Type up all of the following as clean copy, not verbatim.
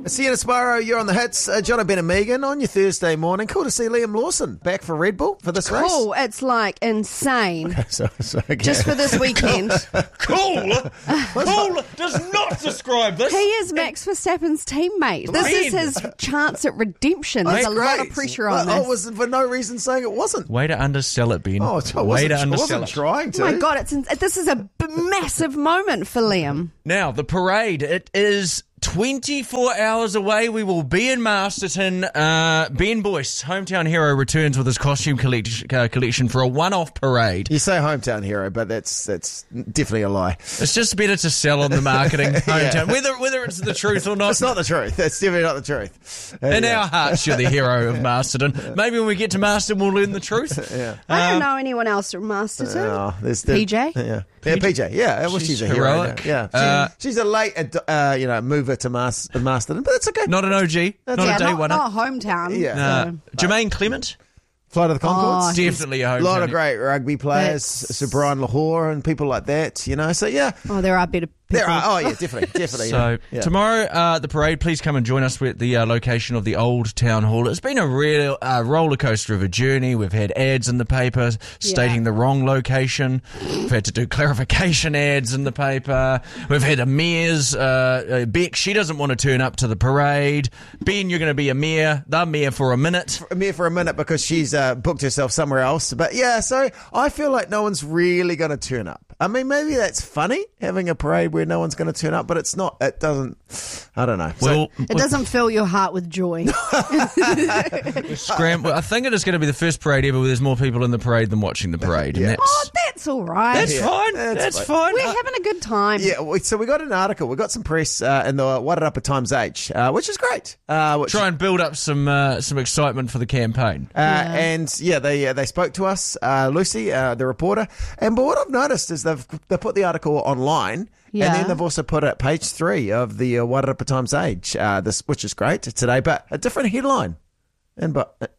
Sienna Sparrow, you're on the hits. John Ben and Megan on your Thursday morning. Cool to see Liam Lawson back for Red Bull for this race. Cool. It's like insane. Okay. Just for this weekend. Cool does not describe this. He is Max Verstappen's teammate. This is his chance at redemption. There's a lot of pressure on this. I was for no reason saying it wasn't. Way to undersell it, Ben. I wasn't trying to. Oh my God, this is a massive moment for Liam. Now, the parade, it is 24 hours away. We will be in Masterton. Ben Boyce, hometown hero, returns with his costume collection for a one-off parade. You say hometown hero, but that's definitely a lie. It's just better to sell on the marketing. Hometown, whether it's the truth or not. It's not the truth. That's definitely not the truth. In our hearts, you're the hero of Masterton. Maybe when we get to Masterton, we'll learn the truth. I don't know anyone else from Masterton. There's PJ? Yeah, PJ. Yeah, well, she's a heroic. Hero now. Yeah, she's a late, mover to Masterton, but it's okay. Not an OG, not a day one. Not hometown. Yeah. Jermaine Clement. Flight of the Conchords. Definitely a hometown. A lot of great rugby players, Sir Brian Lahore and people like that, so yeah. Oh, there are better people. There are, oh yeah, definitely. So tomorrow, the parade, please come and join us at the location of the Old Town Hall. It's been a real roller coaster of a journey. We've had ads in the paper stating the wrong location. We've had to do clarification ads in the paper. We've had a mayor's, Beck, she doesn't want to turn up to the parade. Ben, you're going to be the mayor for a minute. Because she's booked herself somewhere else. But yeah, so I feel like no one's really going to turn up. I mean, maybe that's funny, having a parade where no one's going to turn up, but it's not. It doesn't. I don't know. Well, it doesn't fill your heart with joy. I think it is going to be the first parade ever where there's more people in the parade than watching the parade. Yeah. And that's all right. That's fine. That's fine. We're having a good time. Yeah, so we got an article. We got some press in the Wairarapa Times Age, which is great. Try and build up some excitement for the campaign. And they spoke to us, Lucy, the reporter. But what I've noticed is they put the article online. Yeah. And then they've also put it at page 3 of the Wairarapa Times Age, which is great today, but a different headline. So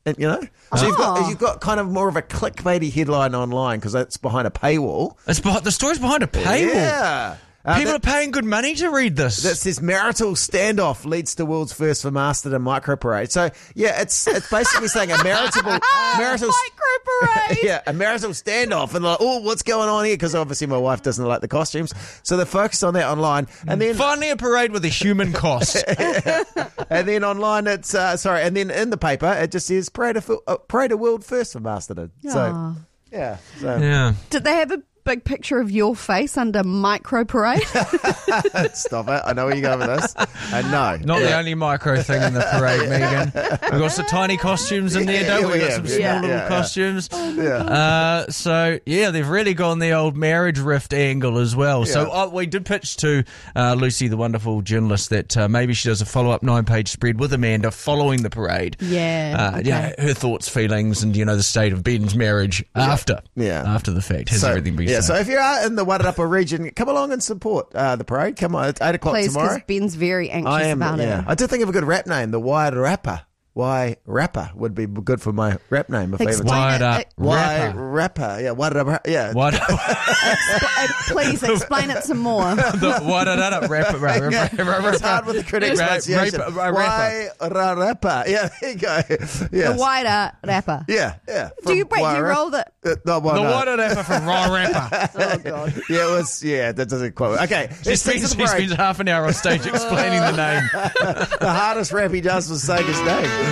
you've got kind of more of a clickbaity headline online because it's behind a paywall. The story's behind a paywall. Yeah. People are paying good money to read this. That says marital standoff leads to world's first for Masterton micro parade. So yeah, it's basically saying a marital micro parade. Yeah, a marital standoff, and like, oh, what's going on here? Because obviously my wife doesn't like the costumes, so they focus on that online, and then finally a parade with a human cost. And then online it's and then in the paper it just says parade a world first for Masterton. So yeah. Did they have a big picture of your face under micro parade? Stop it. I know where you're going with this. No. Not the only micro thing in the parade, Megan. We've got some tiny costumes in there, don't we? We've got some small little costumes. They've really gone the old marriage rift angle as well. Yeah. So we did pitch to Lucy, the wonderful journalist, that maybe she does a follow-up 9-page spread with Amanda following the parade. Her thoughts, feelings, and the state of Ben's marriage after the fact. Has everything been so if you are in the Wairarapa region, come along and support the parade. Come on, it's 8 o'clock tomorrow. Please, because Ben's very anxious about it. I did think of a good rap name, the Wairarapa. Why rapper would be good for my rap name if I ever Why rapper? Yeah, Wairarapa. Yeah. Please explain it some more. Rapper. It's hard with the critics' pronunciation. Wairarapa. Yeah, there you go. Yes. The Wairarapa. Yeah. Do you roll the Wairarapa from Raw Rapper? Oh God. That doesn't quite. Okay, he spends half an hour on stage explaining the name. The hardest rap he does was saying his name.